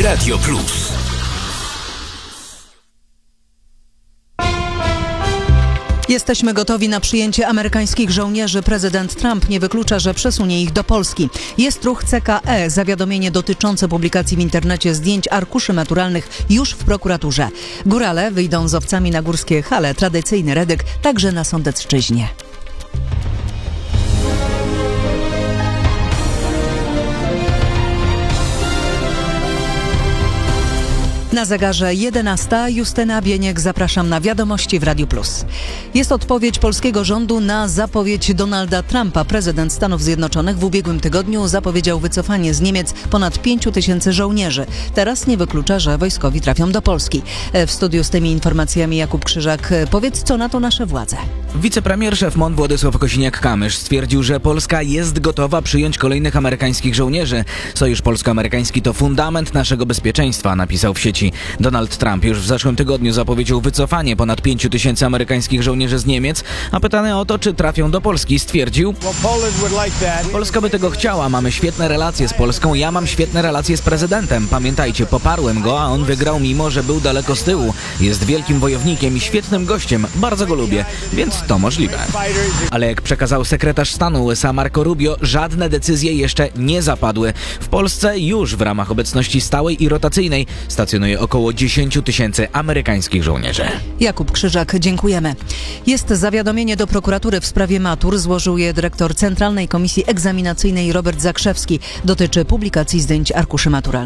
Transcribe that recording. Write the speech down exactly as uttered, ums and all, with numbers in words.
Radio Plus. Jesteśmy gotowi na przyjęcie amerykańskich żołnierzy. Prezydent Trump nie wyklucza, że przesunie ich do Polski. Jest ruch C K E. Zawiadomienie dotyczące publikacji w internecie zdjęć arkuszy maturalnych już w prokuraturze. Górale wyjdą z owcami na górskie hale. Tradycyjny redyk także na Sądecczyźnie. Na zegarze jedenasta. Justyna Bieniek, zapraszam na wiadomości w Radiu Plus. Jest odpowiedź polskiego rządu na zapowiedź Donalda Trumpa. Prezydent Stanów Zjednoczonych w ubiegłym tygodniu zapowiedział wycofanie z Niemiec ponad pięciu tysięcy żołnierzy. Teraz nie wyklucza, że wojskowi trafią do Polski. W studiu z tymi informacjami Jakub Krzyżak. Powiedz, co na to nasze władze. Wicepremier szef M O N Władysław Kosiniak-Kamysz stwierdził, że Polska jest gotowa przyjąć kolejnych amerykańskich żołnierzy. Sojusz polsko-amerykański to fundament naszego bezpieczeństwa, napisał w sieci. Donald Trump już w zeszłym tygodniu zapowiedział wycofanie ponad pięciu tysięcy amerykańskich żołnierzy z Niemiec, a pytany o to, czy trafią do Polski, stwierdził: Polska by tego chciała, mamy świetne relacje z Polską, ja mam świetne relacje z prezydentem. Pamiętajcie, poparłem go, a on wygrał, mimo że był daleko z tyłu. Jest wielkim wojownikiem i świetnym gościem, bardzo go lubię, więc to możliwe. Ale jak przekazał sekretarz stanu U S A Marco Rubio, żadne decyzje jeszcze nie zapadły. W Polsce już w ramach obecności stałej i rotacyjnej stacjonuje około dziesięciu tysięcy amerykańskich żołnierzy. Jakub Krzyżak, dziękujemy. Jest zawiadomienie do prokuratury w sprawie matur. Złożył je dyrektor Centralnej Komisji Egzaminacyjnej Robert Zakrzewski. Dotyczy publikacji zdjęć arkuszy maturalnych.